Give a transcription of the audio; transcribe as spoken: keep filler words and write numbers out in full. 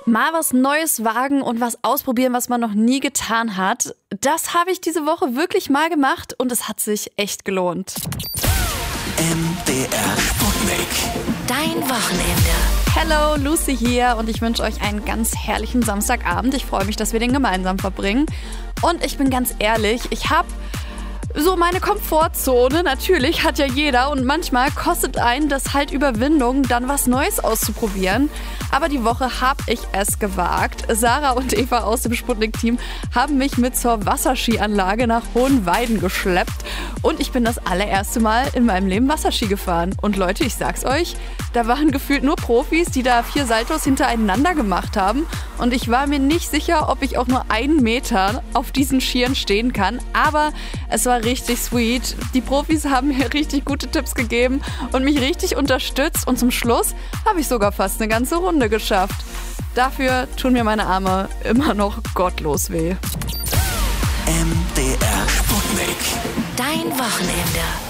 Mal was Neues wagen und was ausprobieren, was man noch nie getan hat. Das habe ich diese Woche wirklich mal gemacht und es hat sich echt gelohnt. M D R Sputnik. Dein Wochenende. Hello, Lucy hier und ich wünsche euch einen ganz herrlichen Samstagabend. Ich freue mich, dass wir den gemeinsam verbringen. Und ich bin ganz ehrlich, ich habe so meine Komfortzone, natürlich, hat ja jeder und manchmal kostet einen das halt Überwindung, dann was Neues auszuprobieren. Aber die Woche habe ich es gewagt. Sarah und Eva aus dem Sputnik-Team haben mich mit zur Wasserskianlage nach Hohenweiden geschleppt und ich bin das allererste Mal in meinem Leben Wasserski gefahren. Und Leute, ich sag's euch, da waren gefühlt nur Profis, die da vier Saltos hintereinander gemacht haben und ich war mir nicht sicher, ob ich auch nur einen Meter auf diesen Skiern stehen kann, aber es war richtig sweet. Die Profis haben mir richtig gute Tipps gegeben und mich richtig unterstützt und zum Schluss habe ich sogar fast eine ganze Runde geschafft. Dafür tun mir meine Arme immer noch gottlos weh. M D R Sputnik. Dein Wochenende.